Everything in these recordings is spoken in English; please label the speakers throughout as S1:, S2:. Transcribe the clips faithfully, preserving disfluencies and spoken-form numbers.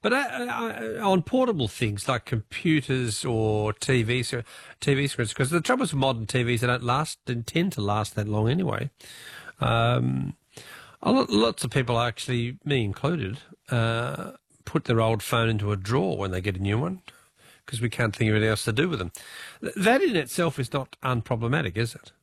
S1: But uh, uh, on portable things like computers or T V, so T V screens, because the trouble with modern T Vs, they don't last, they tend to last that long anyway. Um, a lot, lots of people, actually, me included, uh, put their old phone into a drawer when they get a new one because we can't think of anything else to do with them. That in itself is not unproblematic, is it?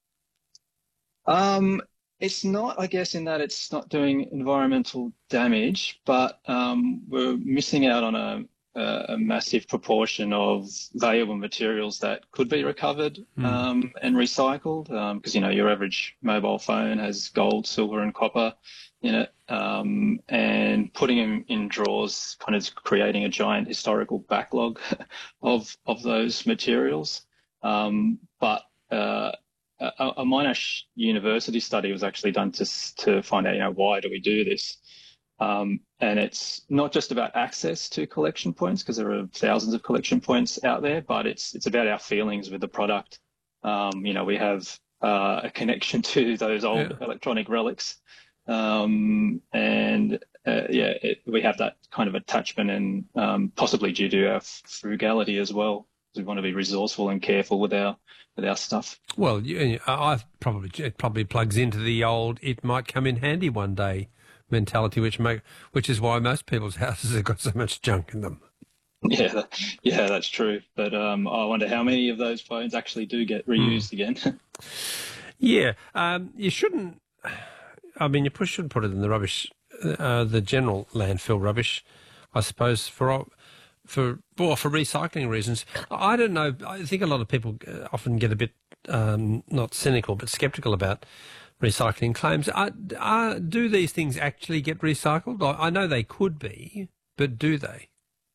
S2: Um, it's not, I guess, in that it's not doing environmental damage, but um, we're missing out on a, a, a massive proportion of valuable materials that could be recovered
S1: Mm.
S2: um, and recycled. Because, you know, your average mobile phone has gold, silver, and copper in it. Um, and putting them in drawers, kind of creating a giant historical backlog of of those materials. Um, but uh, a, a Monash University study was actually done to to find out, you know, why do we do this? Um, and it's not just about access to collection points, because there are thousands of collection points out there, but it's it's about our feelings with the product. Um, you know, we have uh, a connection to those old
S1: Yeah.
S2: electronic relics, um, and uh, yeah, it, we have that kind of attachment, and um, possibly due to our frugality as well. We want to be resourceful and careful with our with our stuff.
S1: Well, you, I probably it probably plugs into the old "it might come in handy one day" mentality, which make which is why most people's houses have got so much junk in them.
S2: Yeah, yeah, that's true. But um, I wonder how many of those phones actually do get reused mm. again.
S1: Yeah, um, you shouldn't. I mean, you should put it in the rubbish, uh, the general landfill rubbish, I suppose, for for well, for recycling reasons. I don't know. I think a lot of people often get a bit um, not cynical, but sceptical about recycling claims. Are, are, do these things actually get recycled? I know they could be, but do they?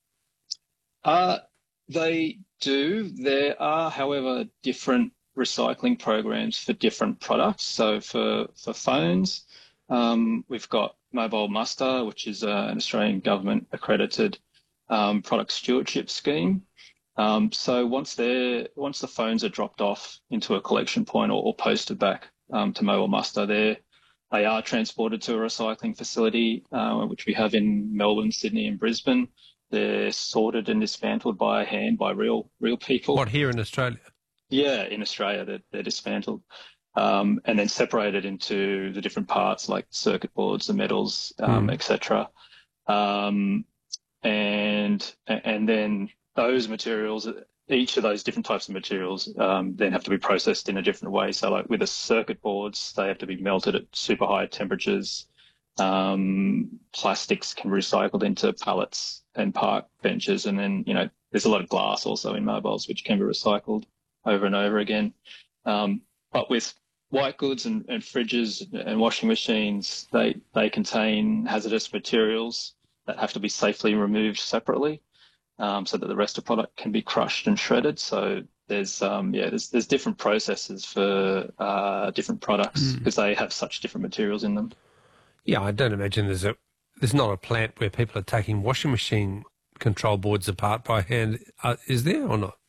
S2: Uh, they do. There are, however, different recycling programs for different products. So for, for phones, um, we've got Mobile Muster, which is uh, an Australian government accredited um, product stewardship scheme. Um, so once they're, once the phones are dropped off into a collection point or, or posted back um, to Mobile Muster, they're, they are transported to a recycling facility, uh, which we have in Melbourne, Sydney, and Brisbane. They're sorted and dismantled by hand by real real people.
S1: What, here in Australia?
S2: Yeah, in Australia, they're, they're dismantled um, and then separated into the different parts like circuit boards, the metals, um, mm. et cetera. Um, and and then those materials, each of those different types of materials, um, then have to be processed in a different way. So, like with the circuit boards, they have to be melted at super high temperatures. Um, plastics can be recycled into pallets and park benches, and then, you know, there's a lot of glass also in mobiles which can be recycled over and over again. Um, but with white goods and, and fridges and washing machines, they they contain hazardous materials that have to be safely removed separately, um, so that the rest of the product can be crushed and shredded. So there's um, yeah there's there's different processes for uh, different products because mm. they have such different materials in them.
S1: Yeah, I don't imagine there's a there's not a plant where people are taking washing machine control boards apart by hand. Uh, is there or not?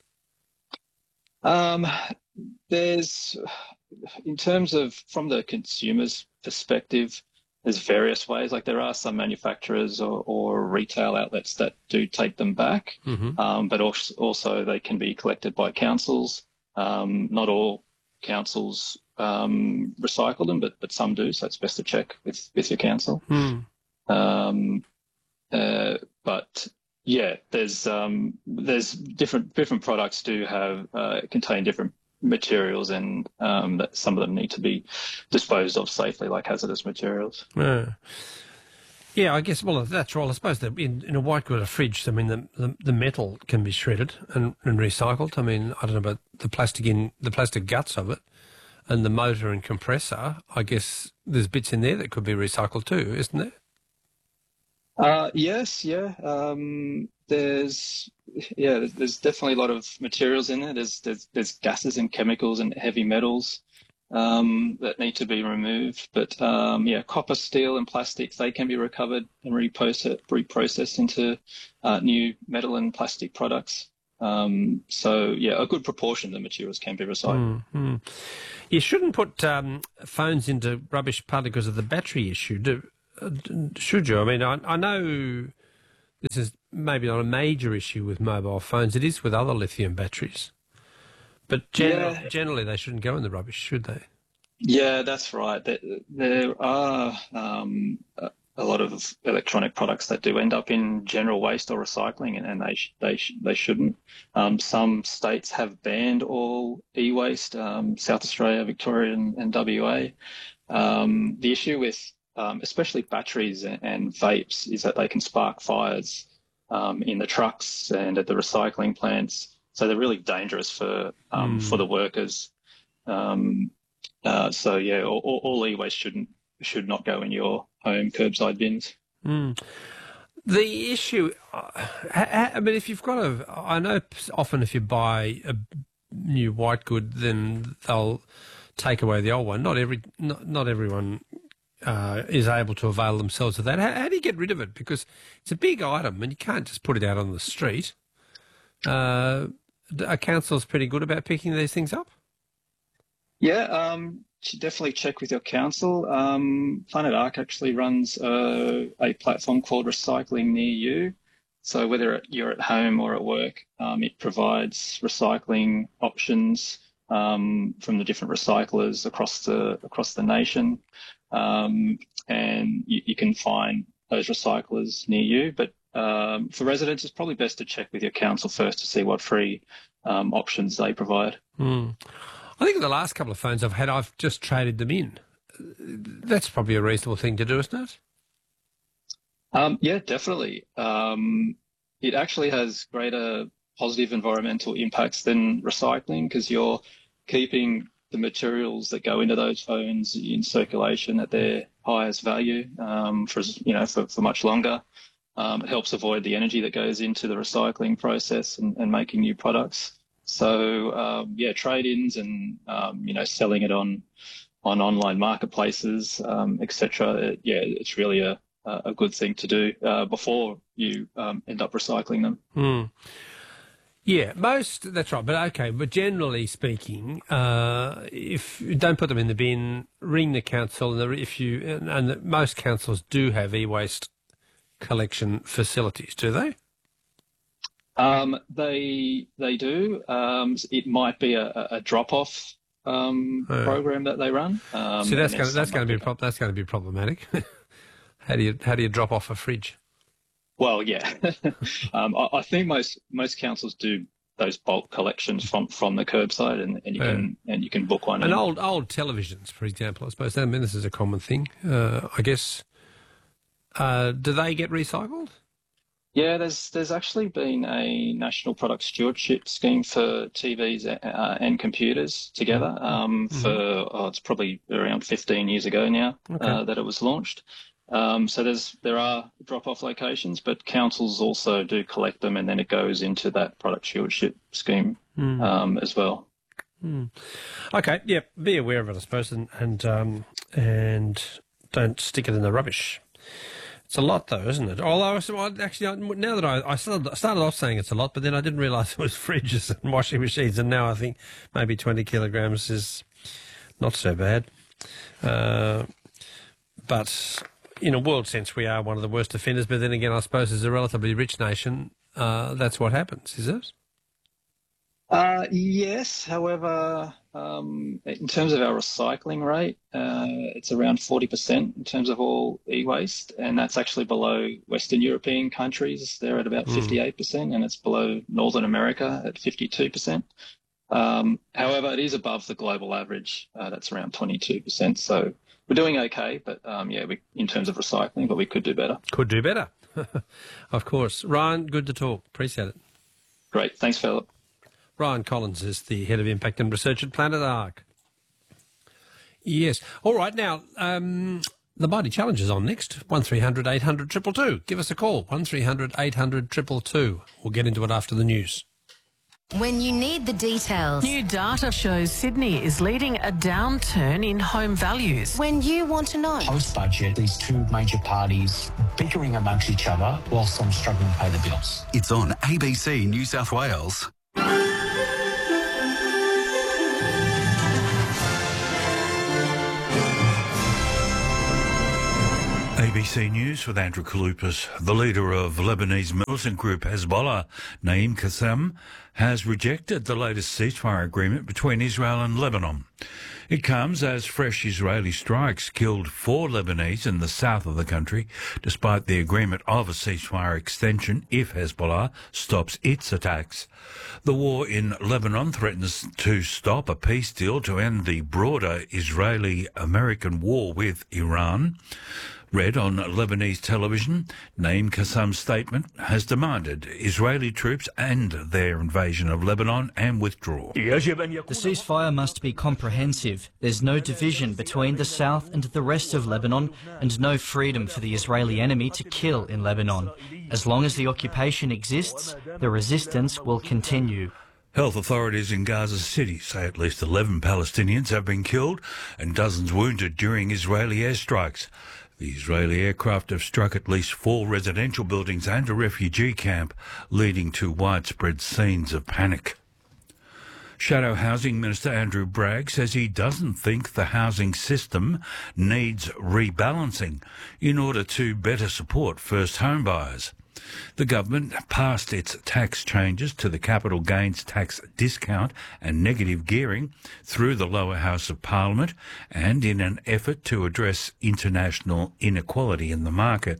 S2: Um, there's, in terms of from the consumer's perspective, there's various ways. Like there are some manufacturers or, or retail outlets that do take them back, mm-hmm. um, but also, also they can be collected by councils. Um, not all councils um, recycle them, but but some do. So it's best to check with, with your council.
S1: Mm.
S2: Um, uh, but yeah, there's um, there's different different products do have uh, contain different materials, and um, that some of them need to be disposed of safely, like hazardous materials.
S1: Yeah, yeah. I guess. Well, that's right. I suppose that in, in a white good fridge, I mean, the, the the metal can be shredded and, and recycled. I mean, I don't know about the plastic in the plastic guts of it, and the motor and compressor. I guess there's bits in there that could be recycled too, isn't there?
S2: Uh, yes, yeah. Um, there's, yeah, there's, there's definitely a lot of materials in there. There's, there's, there's gases and chemicals and heavy metals, um, that need to be removed. But, um, yeah, copper, steel and plastics, they can be recovered and reprocessed, reprocessed into, uh, new metal and plastic products. Um, so yeah, a good proportion of the materials can be recycled.
S1: Mm-hmm. You shouldn't put, um, phones into rubbish partly because of the battery issue, do, should you? I mean, I, I know this is maybe not a major issue with mobile phones. It is with other lithium batteries. But gen-
S2: Yeah.
S1: generally they shouldn't go in the rubbish, should they?
S2: Yeah, that's right. There, there are um, a a lot of electronic products that do end up in general waste or recycling, and, and they sh- they sh- they shouldn't. Um, some states have banned all e-waste. Um, South Australia, Victoria, and, and W A. Um, the issue with um, especially batteries and, and vapes is that they can spark fires um, in the trucks and at the recycling plants. So they're really dangerous for um, for the workers. Um, uh, so yeah, all, all all e-waste shouldn't should not go in your home curbside bins.
S1: Mm. The issue, uh, I I mean, if you've got a, I know often if you buy a new white good, then they'll take away the old one. Not every, not, not everyone uh, is able to avail themselves of that. How, how do you get rid of it? Because it's a big item and you can't just put it out on the street. Uh, are councils pretty good about picking these things up?
S2: Yeah, um, should definitely check with your council. Um, Planet Ark actually runs a, a platform called Recycling Near You. So whether you're at home or at work, um, it provides recycling options um, from the different recyclers across the across the nation, um, and you, you can find those recyclers near you. But um, for residents, it's probably best to check with your council first to see what free um, options they provide.
S1: Mm. I think in the last couple of phones I've had, I've just traded them in. That's probably a reasonable thing to do, isn't it?
S2: Um, yeah, definitely. Um, it actually has greater positive environmental impacts than recycling because you're keeping the materials that go into those phones in circulation at their highest value um, for you know for, for much longer. Um, it helps avoid the energy that goes into the recycling process and, and making new products. So um, yeah, trade-ins and um, you know selling it on on online marketplaces, um, et cetera. Yeah, it's really a a good thing to do uh, before you um, end up recycling them.
S1: Mm. Yeah, most, that's right. But okay, but generally speaking, uh, if you don't put them in the bin, ring the council, and if you and, and the, most councils do have e-waste collection facilities, do they?
S2: Um, they they do. Um, it might be a, a drop-off um,
S1: oh.
S2: program that they run. Um,
S1: See, that's going that's going to be pro- that's going to be problematic. How do you how do you drop off a fridge?
S2: Well, yeah, um, I, I think most most councils do those bulk collections from, from the curbside, and, and you yeah. can and you can book one.
S1: And
S2: in.
S1: old old televisions, for example, I suppose. I mean, this is a common thing. Uh, I guess. Uh, do they get recycled?
S2: Yeah, there's there's actually been a national product stewardship scheme for T Vs uh, and computers together. Um, mm-hmm. For oh, it's probably around fifteen years ago now okay. uh, that it was launched. Um, so there's there are drop-off locations, but councils also do collect them, and then it goes into that product stewardship scheme mm. um, as well.
S1: Mm. Okay, yeah, be aware of it, I suppose, and and, um, and don't stick it in the rubbish. It's a lot, though, isn't it? Although, actually, now that I, I started, started off saying it's a lot, but then I didn't realise it was fridges and washing machines, and now I think maybe twenty kilograms is not so bad. Uh, but in a world sense, we are one of the worst offenders, but then again, I suppose as a relatively rich nation, uh, that's what happens, is it?
S2: Uh, yes, however, um, in terms of our recycling rate, uh, it's around forty percent in terms of all e-waste, and that's actually below Western European countries. They're at about mm. fifty-eight percent, and it's below Northern America at fifty-two percent. Um, however, it is above the global average. Uh, that's around twenty-two percent. So we're doing okay, but um, yeah, we, in terms of recycling, but we could do better.
S1: Could do better. Of course. Ryan, good to talk. Appreciate it.
S2: Great. Thanks, Philip.
S1: Ryan Collins is the Head of Impact and Research at Planet Ark. Yes. All right. Now, um, the Mighty Challenge is on next. one three hundred eight hundred two two two. Give us a call. one three hundred eight hundred two two two. We'll get into it after the news.
S3: When you need the details.
S4: New data shows Sydney is leading a downturn in home values.
S3: When you want to know.
S5: Post-budget, these two major parties bickering amongst each other while some struggling to pay the bills.
S6: It's on A B C New South Wales.
S7: A B C News with Andrew Kaloupas. The leader of Lebanese militant group Hezbollah, Naim Qassem, has rejected the latest ceasefire agreement between Israel and Lebanon. It comes as fresh Israeli strikes killed four Lebanese in the south of the country, despite the agreement of a ceasefire extension if Hezbollah stops its attacks. The war in Lebanon threatens to stop a peace deal to end the broader Israeli-American war with Iran. Read on Lebanese television, Naim Qassem's statement has demanded Israeli troops end their invasion of Lebanon and withdraw.
S8: The ceasefire must be comprehensive. There's no division between the south and the rest of Lebanon, and no freedom for the Israeli enemy to kill in Lebanon. As long as the occupation exists, the resistance will continue.
S7: Health authorities in Gaza City say at least eleven Palestinians have been killed and dozens wounded during Israeli airstrikes. The Israeli aircraft have struck at least four residential buildings and a refugee camp, leading to widespread scenes of panic. Shadow Housing Minister Andrew Bragg says he doesn't think the housing system needs rebalancing in order to better support first home buyers. The government passed its tax changes to the capital gains tax discount and negative gearing through the lower house of Parliament and in an effort to address international inequality in the market.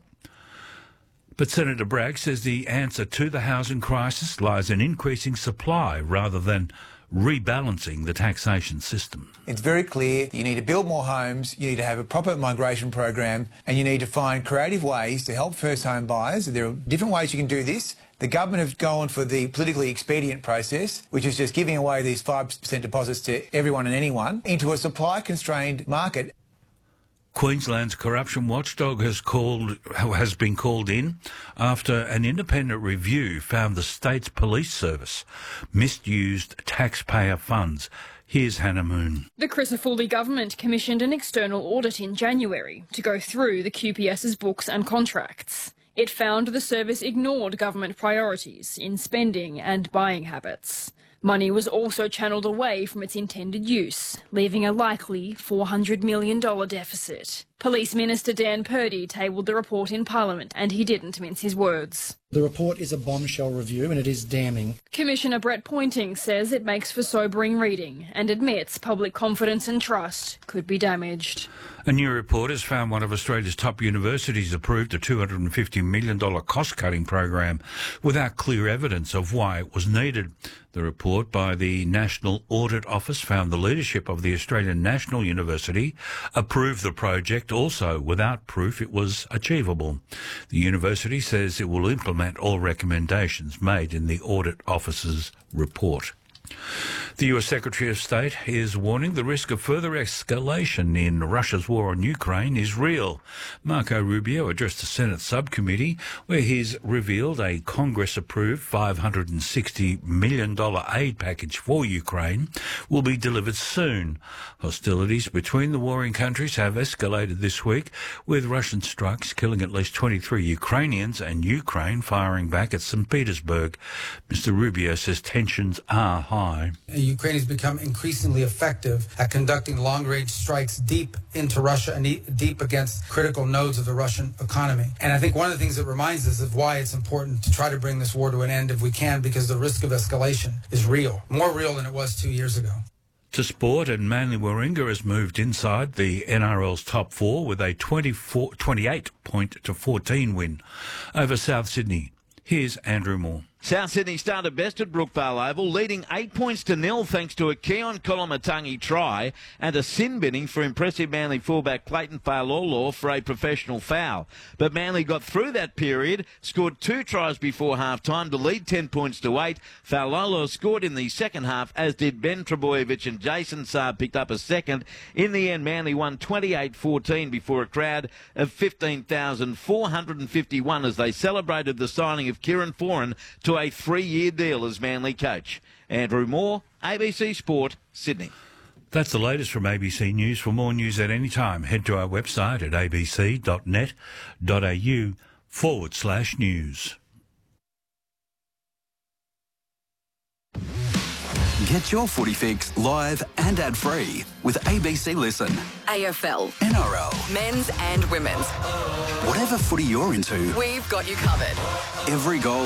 S7: But Senator Bragg says the answer to the housing crisis lies in increasing supply rather than rebalancing the taxation system.
S9: It's very clear you need to build more homes, you need to have a proper migration program, and you need to find creative ways to help first home buyers. There are different ways you can do this. The government have gone for the politically expedient process, which is just giving away these five percent deposits to everyone and anyone into a supply-constrained market.
S7: Queensland's corruption watchdog has called has been called in after an independent review found the state's police service misused taxpayer funds. Here's Hannah Moon.
S10: The Crisafulli government commissioned an external audit in January to go through the Q P S's books and contracts. It found the service ignored government priorities in spending and buying habits. Money was also channelled away from its intended use, leaving a likely four hundred million dollars deficit. Police Minister Dan Purdy tabled the report in Parliament, and he didn't mince his words.
S11: The report is a bombshell review and it is damning.
S10: Commissioner Brett Pointing says it makes for sobering reading and admits public confidence and trust could be damaged.
S7: A new report has found one of Australia's top universities approved a two hundred fifty million dollars cost-cutting program without clear evidence of why it was needed. The report by the National Audit Office found the leadership of the Australian National University approved the project also without proof it was achievable. The university says it will implement all recommendations made in the Audit Office's report. The U S Secretary of State is warning the risk of further escalation in Russia's war on Ukraine is real. Marco Rubio addressed the Senate subcommittee where he's revealed a Congress-approved five hundred sixty million dollars aid package for Ukraine will be delivered soon. Hostilities between the warring countries have escalated this week, with Russian strikes killing at least twenty-three Ukrainians and Ukraine firing back at Saint Petersburg. Mister Rubio says tensions are high.
S12: Ukraine has become increasingly effective at conducting long-range strikes deep into Russia and e- deep against critical nodes of the Russian economy. And I think one of the things that reminds us of why it's important to try to bring this war to an end if we can, because the risk of escalation is real, more real than it was two years ago.
S7: To sport, and Manly Warringah has moved inside the N R L's top four with a twenty-four, twenty-eight point to fourteen win over South Sydney. Here's Andrew Moore.
S13: South Sydney started best at Brookvale Oval, leading eight points to nil thanks to a Keon Kolomatangi try and a sin binning for impressive Manly fullback Clayton Failolo for a professional foul. But Manly got through that period, scored two tries before half-time to lead ten points to eight. Failolo scored in the second half, as did Ben Trebojevic, and Jason Saab picked up a second. In the end, Manly won twenty-eight fourteen before a crowd of fifteen thousand four hundred fifty-one as they celebrated the signing of Kieran Foran to a three-year deal as Manly coach. Andrew Moore, A B C Sport, Sydney.
S7: That's the latest from A B C News. For more news at any time, head to our website at abc.net.au forward slash news.
S6: Get Get your footy fix live and ad-free with A B C Listen.
S14: A F L.
S6: N R L.
S14: Men's and women's.
S6: Whatever footy you're into,
S14: We've got you covered.
S6: every goal